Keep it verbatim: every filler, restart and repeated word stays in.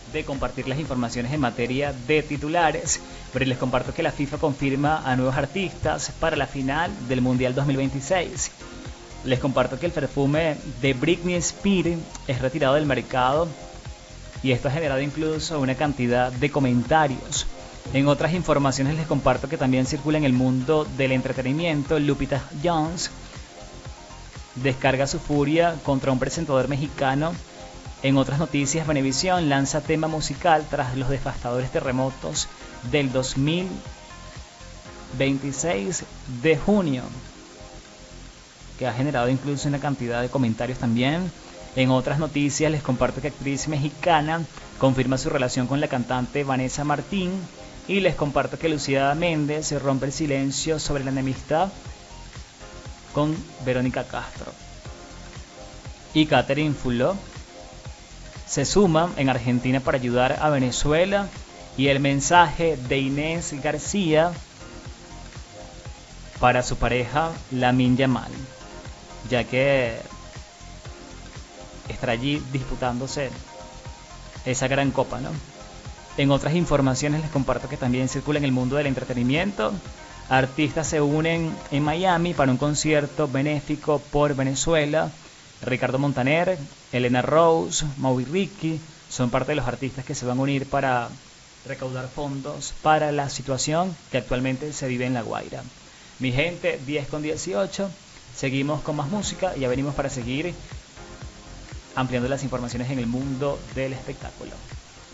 de compartir las informaciones en materia de titulares, pero les comparto que la FIFA confirma a nuevos artistas para la final del Mundial dos mil veintiséis. Les comparto que el perfume de Britney Spears es retirado del mercado y esto ha generado incluso una cantidad de comentarios. En otras informaciones les comparto que también circula en el mundo del entretenimiento. Lupita Jones descarga su furia contra un presentador mexicano. En otras noticias, Venevisión lanza tema musical tras los devastadores terremotos del dos mil veintiséis de junio, que ha generado incluso una cantidad de comentarios también. En otras noticias les comparto que actriz mexicana confirma su relación con la cantante Vanessa Martín. Y les comparto que Lucía Méndez rompe el silencio sobre la enemistad con Verónica Castro. Y Catherine Fulop se suma en Argentina para ayudar a Venezuela. Y el mensaje de Inés García para su pareja Lamine Yamal, ya que estará allí disputándose esa gran copa, ¿no? En otras informaciones les comparto que también circula en el mundo del entretenimiento. Artistas se unen en Miami para un concierto benéfico por Venezuela. Ricardo Montaner, Elena Rose, Moby Ricky son parte de los artistas que se van a unir para recaudar fondos para la situación que actualmente se vive en La Guaira. Mi gente, diez con dieciocho, seguimos con más música y ya venimos para seguir ampliando las informaciones en el mundo del espectáculo.